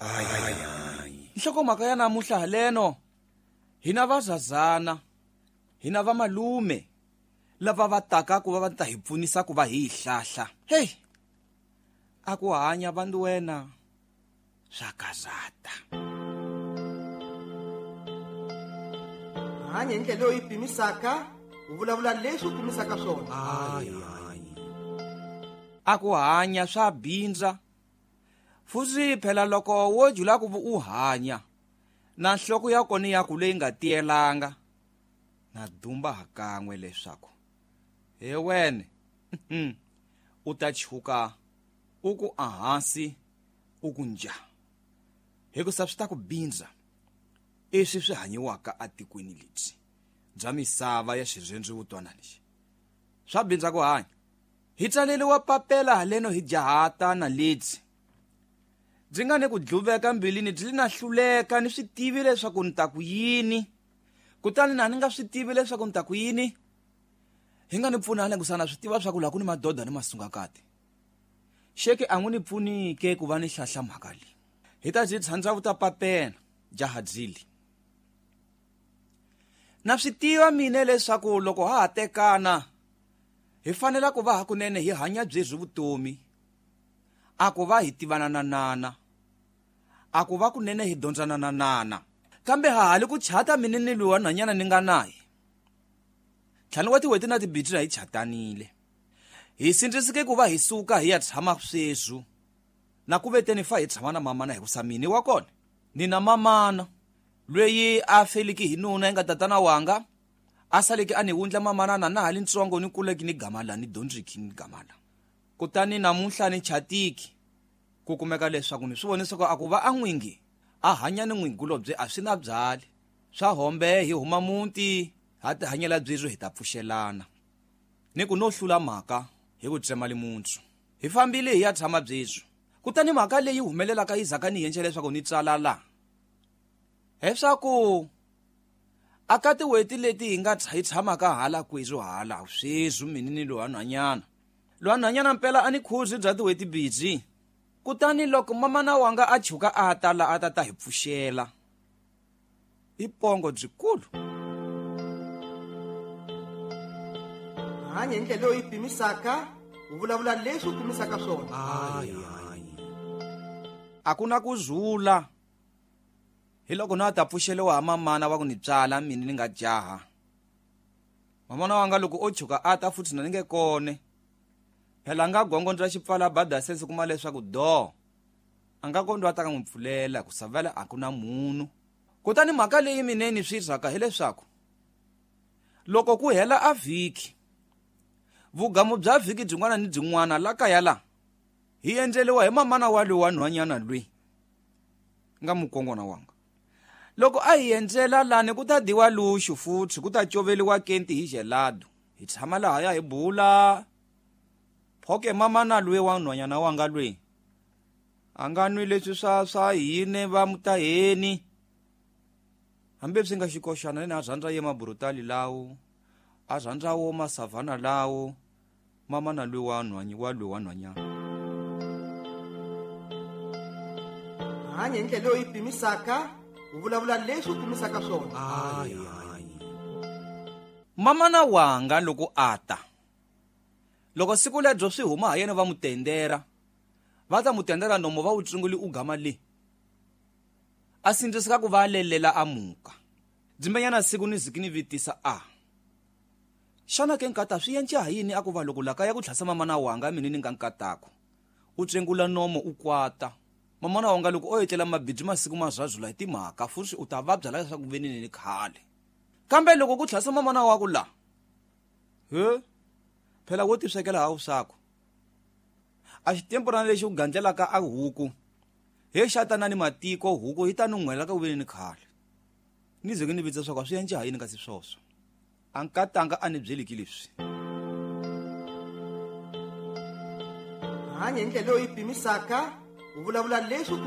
Nhlokomhaka ya namuhla haleno hina vazazana hina va malume lava va taka ku va ta hi pfunisa ku va hi hlahla. Hey, aku hanya vandu wena swa kazata. Hanya ndlela leyi pimisaka u vulavula leswi u pimisaka swona. Aku hanya swa bindza futhi phela loko wo jula ku u hanya na nhloko ya kona ya ku leyi nga tiyelanga na dumba hakan'we leswaku he wena u ta chuka u ku ahansi u ku nja hi ku swi ta ku bindza eswi swi hanyiwaka atikweni leti bya misava ya xirhendzevutwana lexi swa bindza ku hanya hi tsaleliwa papela haleno hi jahata na leti byi nga ni ku dluveka mbilini byi na hluleka ni swi tivi leswaku ni ta ku yini kutani na ni nga swi tivi leswaku ni ta ku yini hi nga ni pfuna halengu sana swi tiva swa ku laha ku ni madoda ni masungakati sheke a n'wi ni pfuni ke ku va ni hlahla mhaka leyi hi ta byi tshandza vuta papela jahadzili na swi tiva mina leswaku loko ha tekana hi fanela ku va hakunene hi hanya byebyi vutomi a ku va hi tivana na nana a ku va kunene hi dyondzana na nana kambe hali ku chata mina ni luwa nhanyana ni nga naye tlhanu wa tiweti na tibitsi hi chatanile hi sindzisike ku va hi suka hi ya tshama sweswi na ku veteni fa hi tshama na mamana hi ku samini wa kona ni na mamana lweyi a feliki hi nuna nga tatana wanga a saleki a ni wundla mamana na hali ntsongo ni kuleki ni gamala ni donjiki ni gamala kutani namunhla ni chatiki ku kumeka leswaku ni swi vonisa ku aku va a n'wingi a hanya ni n'wingulobye a swi na byali swa hombe hi huma muti ha ti hanyela byebyo hi ta pfuxelana ni ku no hlula mhaka hi ku tsemali muntsu hi fambile hi ya tshama byebyo kutani mhaka leyi humelelaka yi zaka ni yenje leswaku ni tsala la leswaku aka tiweti leti hi nga hi tshamaka hala kwezwo hala sweswi mina ni lohananyana mpela a ni khuzi bya tiweti bidzi kutani loko mamana wanga a chuka a tala a ta hi pfuxela i pongo byikulu. Hanya ndlela leyi pimisaka u vulavula leswi u pimisaka swona. A ku na ku zula hi loko na ta pfuxeliwa mamana wa ku ni tsala mina ni nga jaha mamana wanga loko o chuka a ta futhi na ni nge kone phela nga gongondza xipfala bada sense kuma leswaku do anga kondwa ta ka n'wi pfulela ku savela a ku na munhu kutani mhaka leyi mina ni swi zaka hi leswaku loko ku hela a vhiki vugamu bya vhiki byin'wana ni byin'wana la kaya la hi endleliwa hi mamana wa loyi wa nhwanyana lweyi nga mukongwana wanga loko a hi endlela lani ku ta diwa luxu futhi ku ta coveliwa kenti hi gelado hi tshama laha ya hi bula phoke mamana lweyi wa nhwanyana wanga lweyi a nga nwi leswi swa hine va mutaheni hambi swi nga xikoxana ni a rhandza ye maburutali lawo a rhandza wo masavana lawo mamana lweyi wa nhwanyana hanya ndlela leyi pimisaka u vulavula leswi u pimisaka swona. Mamana wanga loko ata loko siku lebyo swi huma ha yena va mutendera va ta mutendera nomo va utsunguli u gama le a sindzisika ku va lelela amuka dzimbenyana siku ni zikini vitisa xana ke nkata swi yanje ha yini aku va loko laka ya ku tlhasa mamana wanga mina ni nga nkatako u tsengula nomo u kwata mamana wanga loko o etlela mabidzi masiku mazazula hi timhaka futhi u ta vabya la leswaku venini ni khale kambe loko ku tlhasa mamana wa ku la phela wo ti swekela ha usako a xitempurana lexi u gandlelaka a huku he xatana ni matiko huku hi ta ni n'wela ka venini khale ni ze ni vitsa swa ku swi yanje ha yini kasi swoswo a nkatanga a ni byeleki leswi hanya ndlela leyi pimisaka u vulavula leswi